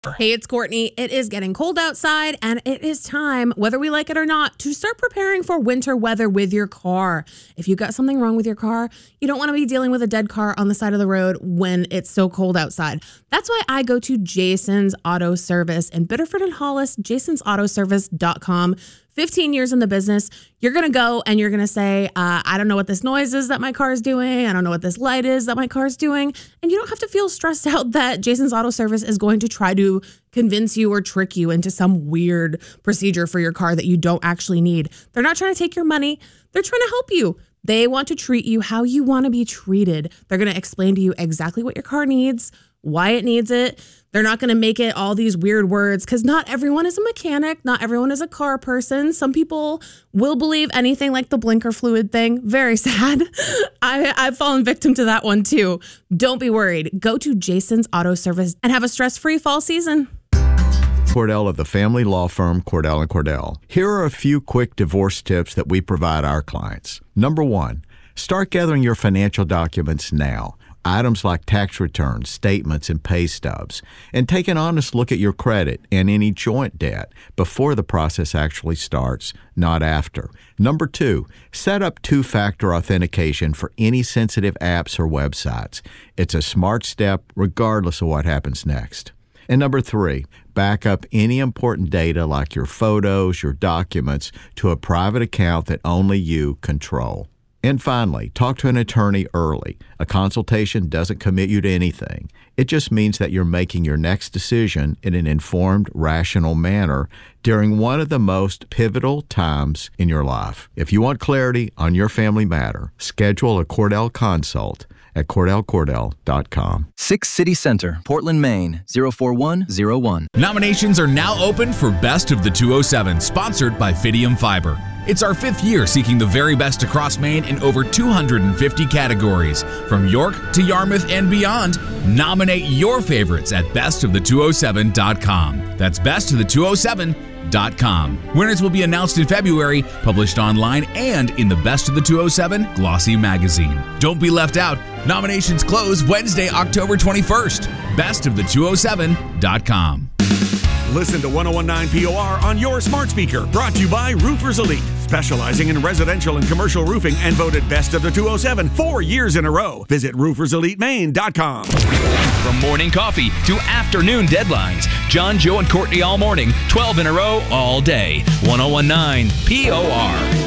Hey, it's Courtney. It is getting cold outside, and it is time, whether we like it or not, to start preparing for winter weather with your car. If you've got something wrong with your car, you don't want to be dealing with a dead car on the side of the road when it's so cold outside. That's why I go to Jason's Auto Service in Biddeford and Hollis, jasonsautoservice.com. 15 years in the business, you're going to go and you're going to say, I don't know what this noise is that my car is doing. I don't know what this light is that my car is doing. And you don't have to feel stressed out that Jason's Auto Service is going to try to convince you or trick you into some weird procedure for your car that you don't actually need. They're not trying to take your money. They're trying to help you. They want to treat you how you want to be treated. They're going to explain to you exactly what your car needs, why it needs it. They're not going to make it all these weird words because not everyone is a mechanic. Not everyone is a car person. Some people will believe anything like the blinker fluid thing. Very sad. I've fallen victim to that one too. Don't be worried. Go to Jason's Auto Service and have a stress-free fall season. Cordell of the family law firm Cordell & Cordell. Here are a few quick divorce tips that we provide our clients. Number one, start gathering your financial documents now. Items like tax returns, statements, and pay stubs. And take an honest look at your credit and any joint debt before the process actually starts, not after. Number two, set up two-factor authentication for any sensitive apps or websites. It's a smart step regardless of what happens next. And number three, back up any important data like your photos, your documents, to a private account that only you control. And finally, talk to an attorney early. A consultation doesn't commit you to anything. It just means that you're making your next decision in an informed, rational manner during one of the most pivotal times in your life. If you want clarity on your family matter, schedule a Cordell consult at CordellCordell.com. 6 City Center, Portland, Maine, 04101. Nominations are now open for Best of the 207, sponsored by Fidium Fiber. It's our 5th year seeking the very best across Maine in over 250 categories. From York to Yarmouth and beyond, nominate your favorites at bestofthe207.com. That's bestofthe207.com. Winners will be announced in February, published online and in the Best of the 207 Glossy magazine. Don't be left out. Nominations close Wednesday, October 21st. Bestofthe207.com. Listen to 1019 POR on your smart speaker. Brought to you by Roofers Elite, specializing in residential and commercial roofing and voted Best of the 207 4 years in a row. Visit rooferselitemaine.com. From morning coffee to afternoon deadlines, John, Joe, and Courtney all morning, 12 in a row, all day. 1019 POR.